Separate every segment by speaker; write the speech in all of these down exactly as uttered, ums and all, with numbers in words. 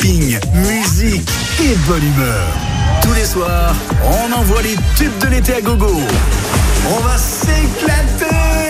Speaker 1: camping, musique et bonne humeur. Tous les soirs, on envoie les tubes de l'été à gogo. On va s'éclater.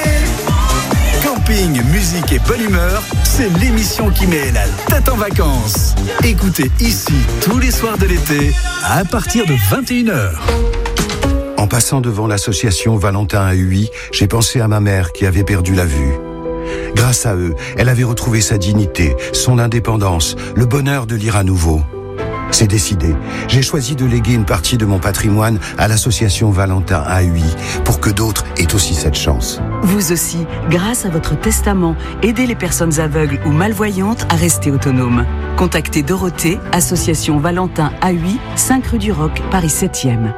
Speaker 1: Camping, musique et bonne humeur, c'est l'émission qui met la tête en vacances. Écoutez ici tous les soirs de l'été à partir de vingt et une heures.
Speaker 2: En passant devant l'association Valentin à Huy, j'ai pensé à ma mère qui avait perdu la vue. Grâce à eux, elle avait retrouvé sa dignité, son indépendance, le bonheur de lire à nouveau. C'est décidé. J'ai choisi de léguer une partie de mon patrimoine à l'association Valentin à Huy pour que d'autres aient aussi cette chance.
Speaker 3: Vous aussi, grâce à votre testament, aidez les personnes aveugles ou malvoyantes à rester autonomes. Contactez Dorothée, association Valentin à Huy, cinq rue du Roc, Paris septième.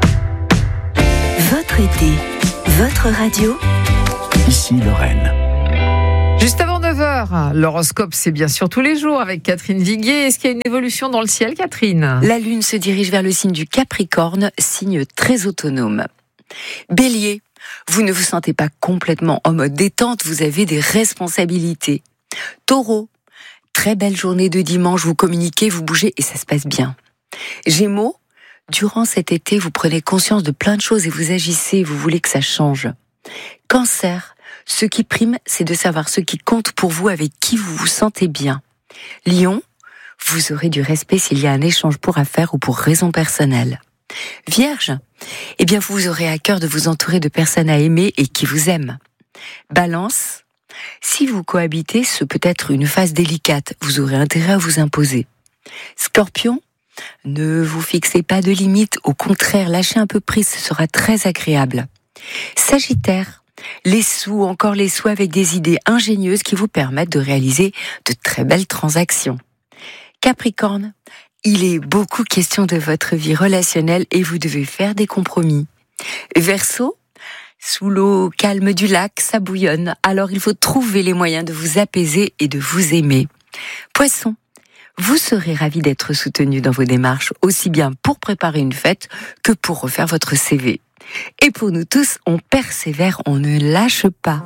Speaker 4: Votre été, votre radio.
Speaker 1: Ici Lorraine.
Speaker 5: Juste avant neuf heures, l'horoscope, c'est bien sûr tous les jours avec Catherine Viguier. Est-ce qu'il y a une évolution dans le ciel, Catherine ?
Speaker 4: La Lune se dirige vers le signe du Capricorne, signe très autonome. Bélier, vous ne vous sentez pas complètement en mode détente, vous avez des responsabilités. Taureau, très belle journée de dimanche, vous communiquez, vous bougez et ça se passe bien. Gémeaux, durant cet été, vous prenez conscience de plein de choses et vous agissez, vous voulez que ça change. Cancer, ce qui prime, c'est de savoir ce qui compte pour vous, avec qui vous vous sentez bien. Lion, vous aurez du respect s'il y a un échange pour affaires ou pour raison personnelle. Vierge, eh bien vous aurez à cœur de vous entourer de personnes à aimer et qui vous aiment. Balance, si vous cohabitez, ce peut être une phase délicate, vous aurez intérêt à vous imposer. Scorpion, ne vous fixez pas de limites, au contraire, lâchez un peu prise, ce sera très agréable. Sagittaire, les sous, encore les sous avec des idées ingénieuses qui vous permettent de réaliser de très belles transactions. Capricorne, il est beaucoup question de votre vie relationnelle et vous devez faire des compromis. Verseau, sous l'eau calme du lac, ça bouillonne, alors il faut trouver les moyens de vous apaiser et de vous aimer. Poisson, vous serez ravi d'être soutenu dans vos démarches, aussi bien pour préparer une fête que pour refaire votre C V. Et pour nous tous, on persévère, on ne lâche pas.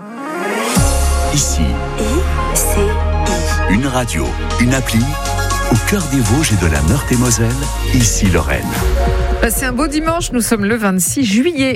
Speaker 1: Ici,
Speaker 4: I, C, I.
Speaker 1: une radio, une appli, au cœur des Vosges et de la Meurthe-et-Moselle, ici Lorraine.
Speaker 5: Passez un beau dimanche, nous sommes le vingt-six juillet.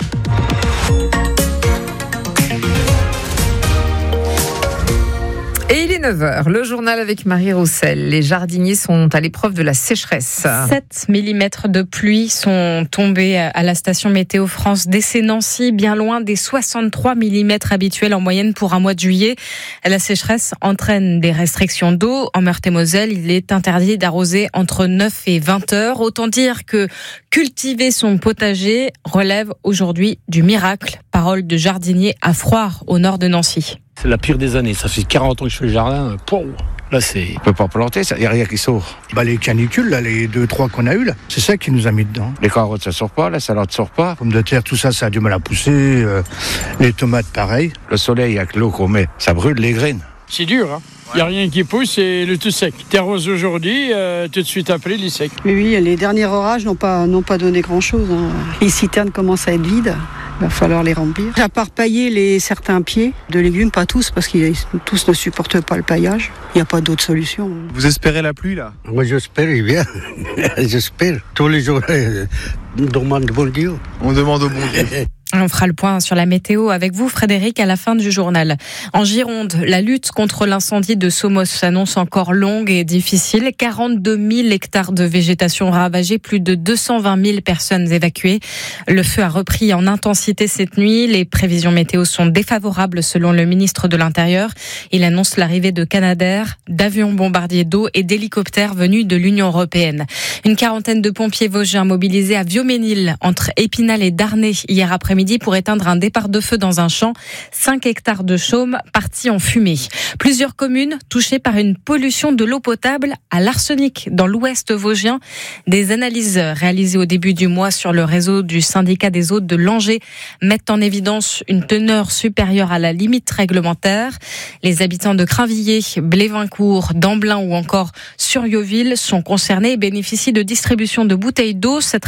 Speaker 5: Et il est neuf heures, le journal avec Marie Roussel. Les jardiniers sont à l'épreuve de la sécheresse.
Speaker 6: sept millimètres de pluie sont tombés à la station Météo France d'Essé-Nancy, bien loin des soixante-trois millimètres habituels en moyenne pour un mois de juillet. La sécheresse entraîne des restrictions d'eau. En Meurthe-et-Moselle, il est interdit d'arroser entre neuf et vingt heures. Autant dire que cultiver son potager relève aujourd'hui du miracle. Parole de jardinier à Froire, au nord de Nancy.
Speaker 7: C'est la pire des années, ça fait quarante ans que je fais le jardin. Pouh, là c'est...
Speaker 8: On peut pas planter, il n'y a rien qui sort.
Speaker 9: Bah les canicules, là, les deux, trois qu'on a eu là, c'est ça qui nous a mis dedans.
Speaker 8: Les carottes, ça sort pas, la salade sort pas.
Speaker 9: Pommes de terre, tout ça, ça a du mal à pousser. Euh, les tomates, pareil.
Speaker 8: Le soleil, avec l'eau qu'on met, ça brûle les graines.
Speaker 7: C'est dur, hein. Il n'y a rien qui pousse et le tout sec. T'arroses aujourd'hui, euh, tout de suite après, il est sec.
Speaker 10: Mais oui, les derniers orages n'ont pas, n'ont pas donné grand-chose. Hein. Les citernes commencent à être vides. Il va falloir les remplir. À part pailler les, certains pieds de légumes, pas tous, parce que tous ne supportent pas le paillage. Il n'y a pas d'autre solution.
Speaker 11: Vous espérez la pluie, là ?
Speaker 12: Moi, j'espère, il vient. J'espère. Tous les jours, on demande au bon Dieu.
Speaker 11: On demande au bon Dieu.
Speaker 6: On fera le point sur la météo avec vous, Frédéric, à la fin du journal. En Gironde, la lutte contre l'incendie de Somos s'annonce encore longue et difficile. quarante-deux mille hectares de végétation ravagés, plus de deux cent vingt mille personnes évacuées. Le feu a repris en intensité cette nuit. Les prévisions météo sont défavorables selon le ministre de l'Intérieur. Il annonce l'arrivée de Canadair, d'avions bombardiers d'eau et d'hélicoptères venus de l'Union européenne. Une quarantaine de pompiers vosgiens mobilisés à Viauménil, entre Épinal et Darney, hier après-midi, pour éteindre un départ de feu dans un champ. cinq hectares de chaume partis en fumée. Plusieurs communes touchées par une pollution de l'eau potable à l'arsenic dans l'ouest vosgien. Des analyses réalisées au début du mois sur le réseau du syndicat des eaux de Langeais mettent en évidence une teneur supérieure à la limite réglementaire. Les habitants de Crainvilliers, Blévincourt, d'Amblin ou encore Surrioville sont concernés et bénéficient de distribution de bouteilles d'eau. Cette restriction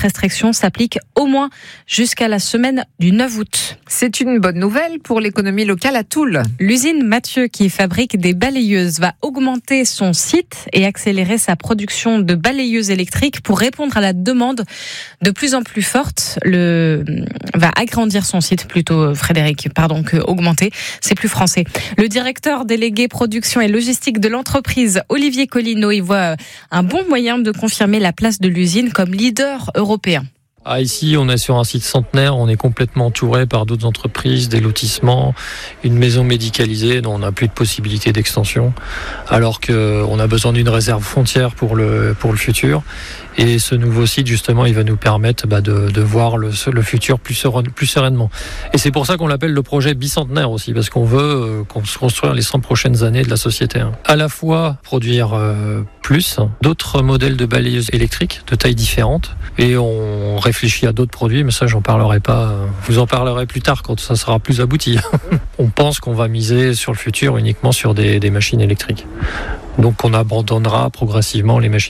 Speaker 6: l'extension s'applique au moins jusqu'à la semaine du neuf août.
Speaker 5: C'est une bonne nouvelle pour l'économie locale à Toul.
Speaker 6: L'usine Mathieu, qui fabrique des balayeuses, va augmenter son site et accélérer sa production de balayeuses électriques pour répondre à la demande de plus en plus forte. Le va agrandir son site plutôt, Frédéric, pardon, que augmenter. C'est plus français. Le directeur délégué production et logistique de l'entreprise, Olivier Collineau, y voit un bon moyen de confirmer la place de l'usine comme leader européen.
Speaker 13: Ah, ici, on est sur un site centenaire, on est complètement entouré par d'autres entreprises, des lotissements, une maison médicalisée dont on n'a plus de possibilité d'extension, alors qu'on a besoin d'une réserve frontière pour le, pour le futur. Et ce nouveau site, justement, il va nous permettre bah, de, de voir le, le futur plus, serein, plus sereinement. Et c'est pour ça qu'on l'appelle le projet bicentenaire aussi, parce qu'on veut euh, construire les cent prochaines années de la société. Hein. À la fois produire euh, plus, d'autres modèles de balayeuses électriques de tailles différentes, et on réfléchit à d'autres produits, mais ça, j'en parlerai pas. Je vous en parlerai plus tard quand ça sera plus abouti. On pense qu'on va miser sur le futur uniquement sur des, des machines électriques. Donc on abandonnera progressivement les machines